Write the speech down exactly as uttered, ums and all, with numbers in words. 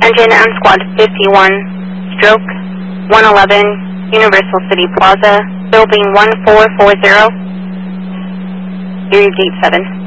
Engine M Squad fifty-one, stroke one eleven, Universal City Plaza, building one four four zero, Erie Gate seven.